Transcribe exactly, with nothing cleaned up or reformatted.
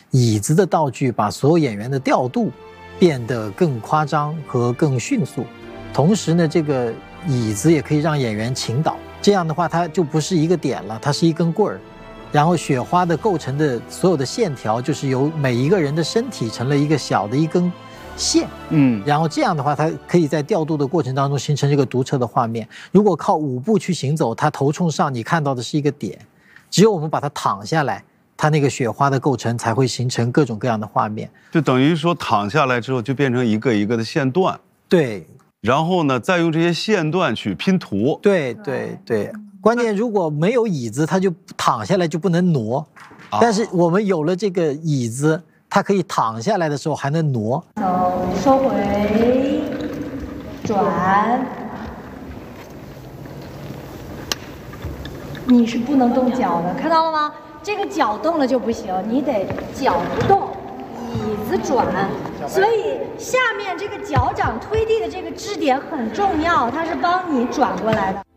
椅子的道具把所有演员的调度变得更夸张和更迅速，同时呢，这个椅子也可以让演员倾倒，这样的话它就不是一个点了，它是一根棍儿。然后雪花的构成的所有的线条，就是由每一个人的身体成了一个小的一根线，嗯，然后这样的话，它可以在调度的过程当中形成这个独特的画面。如果靠舞步去行走，它头冲上，你看到的是一个点；只有我们把它躺下来，它那个雪花的构成才会形成各种各样的画面。 就等于说躺下来之后，就变成一个一个的线段。 对。 然后呢，再用这些线段去拼图。 对对对。关键如果没有椅子，它就躺下来就不能挪，但是我们有了这个椅子，它可以躺下来的时候还能挪。 走，收回，转。你是不能动脚的，看到了吗？这个脚动了就不行，你得脚不动，椅子转。所以下面这个脚掌推地的这个支点很重要，它是帮你转过来的。